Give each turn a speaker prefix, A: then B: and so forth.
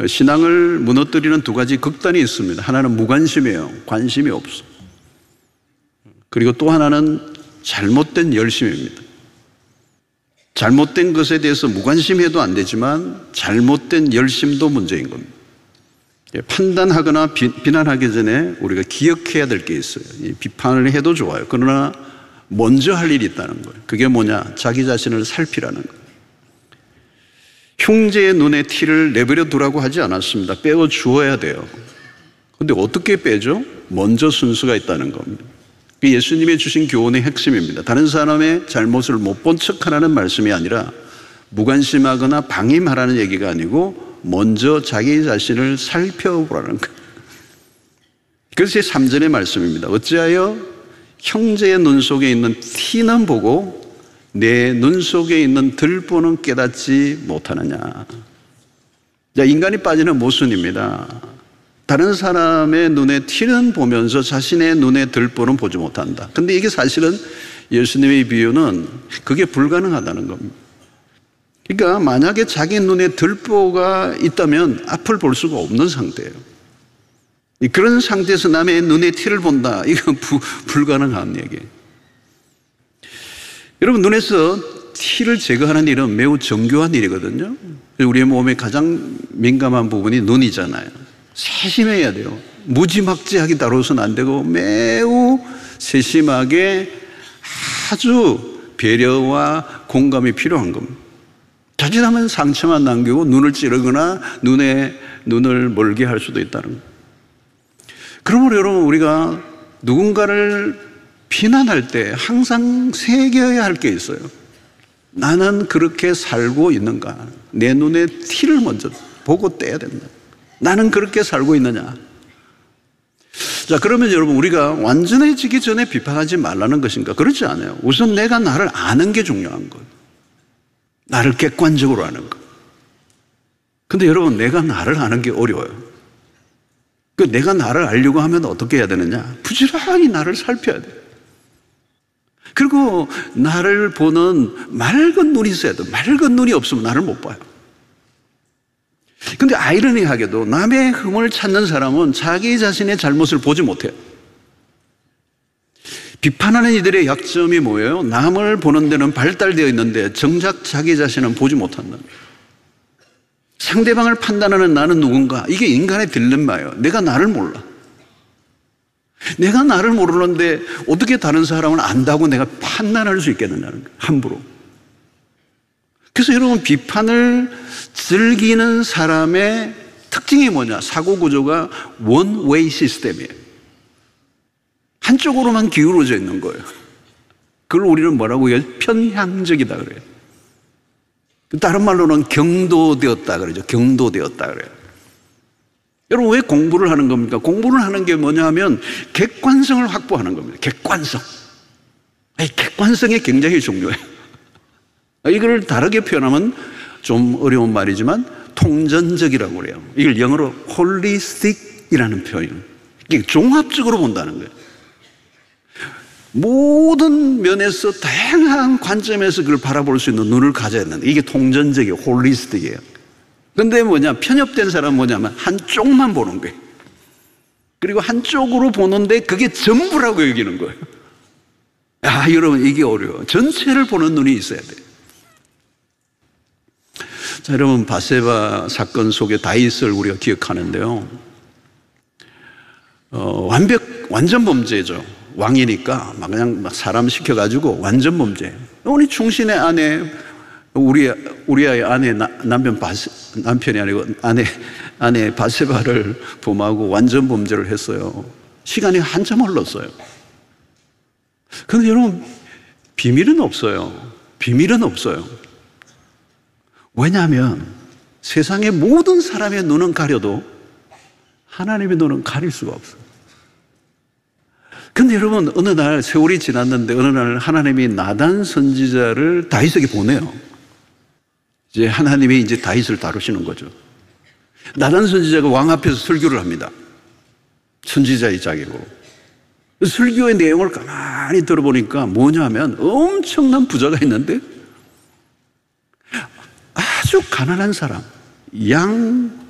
A: 신앙을 무너뜨리는 두 가지 극단이 있습니다. 하나는 무관심이에요. 관심이 없어. 그리고 또 하나는 잘못된 열심입니다. 잘못된 것에 대해서 무관심해도 안 되지만 잘못된 열심도 문제인 겁니다. 판단하거나 비난하기 전에 우리가 기억해야 될 게 있어요. 비판을 해도 좋아요. 그러나 먼저 할 일이 있다는 거예요. 그게 뭐냐? 자기 자신을 살피라는 거예요. 형제의 눈에 티를 내버려 두라고 하지 않았습니다. 빼어 주어야 돼요. 그런데 어떻게 빼죠? 먼저 순서가 있다는 겁니다. 예수님이 주신 교훈의 핵심입니다. 다른 사람의 잘못을 못 본 척하라는 말씀이 아니라 무관심하거나 방임하라는 얘기가 아니고 먼저 자기 자신을 살펴보라는 거예요. 그것이 3절의 말씀입니다. 어찌하여 형제의 눈 속에 있는 티는 보고 내 눈 속에 있는 들보는 깨닫지 못하느냐. 자, 인간이 빠지는 모순입니다. 다른 사람의 눈에 티는 보면서 자신의 눈에 들보는 보지 못한다. 근데 이게 사실은 예수님의 비유는 그게 불가능하다는 겁니다. 그러니까 만약에 자기 눈에 들보가 있다면 앞을 볼 수가 없는 상태예요. 그런 상태에서 남의 눈에 티를 본다. 이건 불가능한 얘기예요. 여러분, 눈에서 티를 제거하는 일은 매우 정교한 일이거든요. 우리의 몸의 가장 민감한 부분이 눈이잖아요. 세심해야 돼요. 무지막지하게 다뤄서는 안 되고 매우 세심하게 아주 배려와 공감이 필요한 겁니다. 자칫하면 상처만 남기고 눈을 찌르거나 눈을 멀게 할 수도 있다는 거예요. 그러므로 여러분, 우리가 누군가를 비난할 때 항상 새겨야 할 게 있어요. 나는 그렇게 살고 있는가? 내 눈에 티를 먼저 보고 떼야 된다. 나는 그렇게 살고 있느냐? 자, 그러면 여러분, 우리가 완전해지기 전에 비판하지 말라는 것인가? 그렇지 않아요. 우선 내가 나를 아는 게 중요한 거예요. 나를 객관적으로 아는 거. 근데 여러분, 내가 나를 아는 게 어려워요. 그 내가 나를 알려고 하면 어떻게 해야 되느냐? 부지런히 나를 살펴야 돼요. 그리고 나를 보는 맑은 눈이 있어야 돼요. 맑은 눈이 없으면 나를 못 봐요. 근데 아이러니하게도 남의 흠을 찾는 사람은 자기 자신의 잘못을 보지 못해요. 비판하는 이들의 약점이 뭐예요? 남을 보는 데는 발달되어 있는데 정작 자기 자신은 보지 못한다. 상대방을 판단하는 나는 누군가? 이게 인간의 딜레마예요. 내가 나를 몰라. 내가 나를 모르는데 어떻게 다른 사람을 안다고 내가 판단할 수 있겠느냐는 거예요. 함부로. 그래서 여러분, 비판을 즐기는 사람의 특징이 뭐냐? 사고 구조가 원웨이 시스템이에요. 한쪽으로만 기울어져 있는 거예요. 그걸 우리는 뭐라고 해요? 편향적이다 그래요. 다른 말로는 경도되었다 그러죠. 경도되었다 그래요. 여러분, 왜 공부를 하는 겁니까? 공부를 하는 게 뭐냐 하면 객관성을 확보하는 겁니다. 객관성. 객관성이 굉장히 중요해요. 이걸 다르게 표현하면 좀 어려운 말이지만 통전적이라고 그래요. 이걸 영어로 holistic이라는 표현. 이게 종합적으로 본다는 거예요. 모든 면에서 다양한 관점에서 그걸 바라볼 수 있는 눈을 가져야 되는데 이게 통전적이에요. 홀리스틱이에요. 그런데 뭐냐, 편협된 사람은 뭐냐면 한쪽만 보는 거예요. 그리고 한쪽으로 보는데 그게 전부라고 여기는 거예요. 아, 여러분, 이게 어려워요. 전체를 보는 눈이 있어야 돼요. 자, 여러분, 바세바 사건 속의 다윗을 우리가 기억하는데요. 완전 범죄죠. 왕이니까 그냥 사람 시켜가지고 완전 범죄. 우리 충신의 아내, 우리의 아내 남편이 아니고 아내 바세바를 범하고 완전 범죄를 했어요. 시간이 한참 흘렀어요. 그런데 여러분, 비밀은 없어요. 비밀은 없어요. 왜냐하면 세상의 모든 사람의 눈은 가려도 하나님의 눈은 가릴 수가 없어요. 근데 여러분, 어느 날 세월이 지났는데 어느 날 하나님이 나단 선지자를 다윗에게 보내요. 이제 하나님이 이제 다윗을 다루시는 거죠. 나단 선지자가 왕 앞에서 설교를 합니다. 선지자의 자격으로. 설교의 내용을 가만히 들어보니까 뭐냐 하면 엄청난 부자가 있는데 아주 가난한 사람, 양